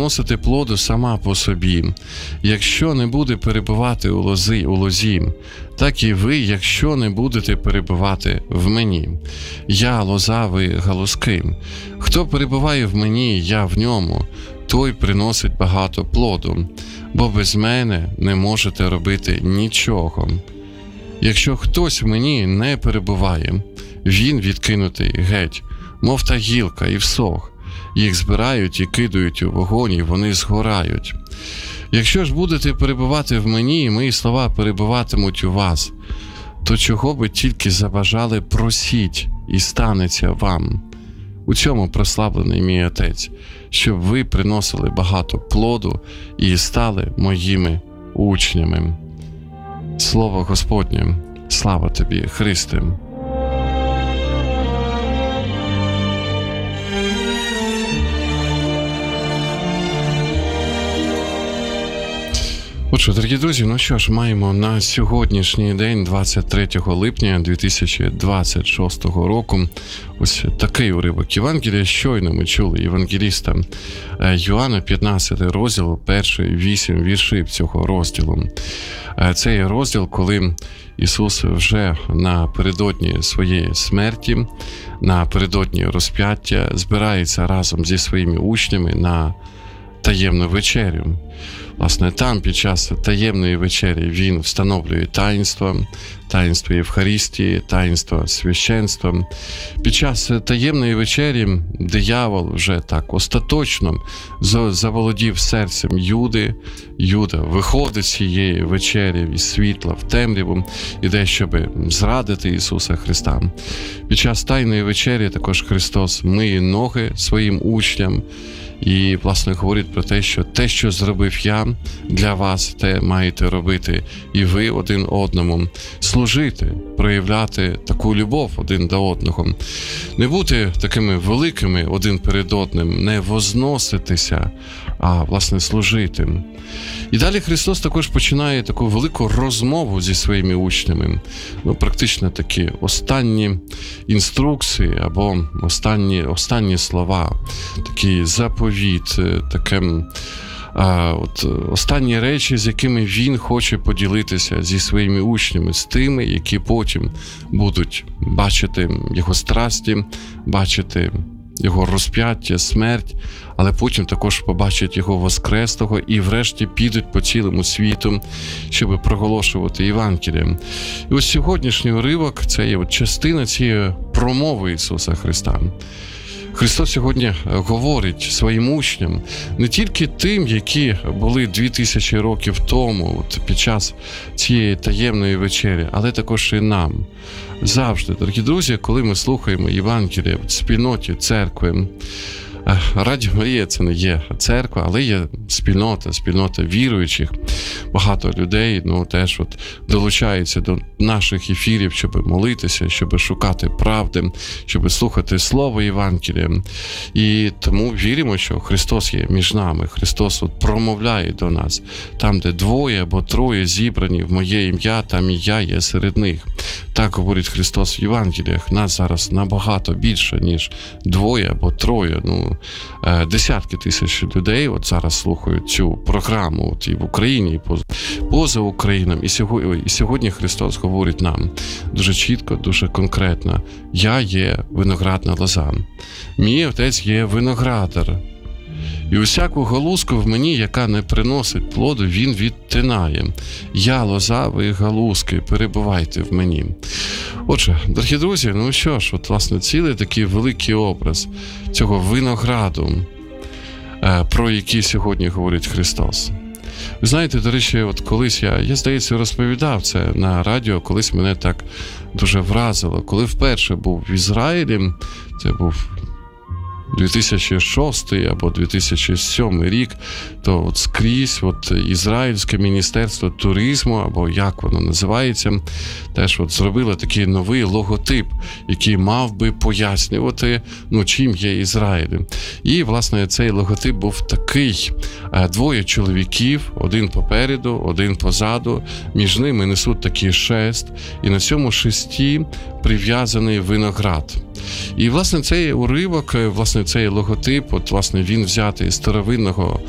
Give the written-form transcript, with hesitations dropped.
приносити плоду сама по собі, якщо не буде перебувати у лозі, так і ви, якщо не будете перебувати в мені. Я лоза, ви галузки. Хто перебуває в мені, я в ньому, той приносить багато плоду, бо без мене не можете робити нічого. Якщо хтось в мені не перебуває, він відкинутий геть, мов та гілка, і всох. Їх збирають і кидають у вогонь, і вони згорають. Якщо ж будете перебувати в мені, і мої слова перебуватимуть у вас, то чого би тільки забажали, просіть, і станеться вам. У цьому прославлений мій Отець, щоб ви приносили багато плоду і стали моїми учнями. Слово Господнє, слава тобі, Христе! Отже, дорогі друзі, ну що ж, маємо на сьогоднішній день, 23 липня 2026 року, ось такий уривок Євангелія. Щойно ми чули євангеліста Йоанна, 15 розділ, перші 8 віршів цього розділу. Це є розділ, коли Ісус вже напередодні своєї смерті, напередодні розп'яття, збирається разом зі своїми учнями на таємну вечерю. Власне, там під час таємної вечері він встановлює таїнство Євхаристії, таїнство священства. Під час таємної вечері диявол вже так остаточно заволодів серцем Юди. Юда виходить з цієї вечері із світла в темряву, іде, щоб зрадити Ісуса Христа. Під час тайної вечері також Христос миє ноги своїм учням, і, власне, говорить про те, що зробив я для вас, те маєте робити і ви один одному. Служити, проявляти таку любов один до одного. Не бути такими великими один перед одним, не возноситися, а, власне, служити. І далі Христос також починає таку велику розмову зі своїми учнями. Практично такі останні інструкції або останні слова, такий заповіт, таке останні речі, з якими він хоче поділитися зі своїми учнями, з тими, які потім будуть бачити його страсті, бачити його розп'яття, смерть, але потім також побачать його воскреслого і врешті підуть по цілому світу, щоб проголошувати Євангеліє. І ось сьогоднішній уривок – це є частина цієї промови Ісуса Христа. Христос сьогодні говорить своїм учням, не тільки тим, які були 2000 років тому, під час цієї таємної вечері, але також і нам. Завжди, дорогі друзі, коли ми слухаємо Євангеліє в спільноті церкви, Радіо Марія – це не є церква, але є спільнота віруючих. Багато людей теж долучаються до наших ефірів, щоб молитися, щоб шукати правди, щоб слухати Слово Євангелія. І тому віримо, що Христос є між нами, Христос промовляє до нас. Там, де двоє або троє зібрані в моє ім'я, там і я є серед них. Так говорить Христос в Євангеліях. Нас зараз набагато більше, ніж двоє або троє. Десятки тисяч людей зараз слухають цю програму і в Україні, і поза Україною. І сьогодні Христос говорить нам дуже чітко, дуже конкретно. Я є виноградна лоза. Мій Отець є виноградар. І усяку галузку в мені, яка не приносить плоду, він відтинає. Я лоза, ви галузки, перебувайте в мені. Отже, дорогі друзі, що ж, власне, цілий такий великий образ цього винограду, про який сьогодні говорить Христос. Ви знаєте, до речі, колись я, здається, розповідав це на радіо, колись мене так дуже вразило. Коли вперше був в Ізраїлі, це був 2006 або 2007 рік, то скрізь Ізраїльське міністерство туризму, або як воно називається, теж зробило такий новий логотип, який мав би пояснювати, чим є Ізраїль. І, власне, цей логотип був такий. Двоє чоловіків, один попереду, один позаду, між ними несуть такий шест, і на цьому шесті прив'язаний виноград. І, власне, цей уривок, цей логотип, він взятий з старовинного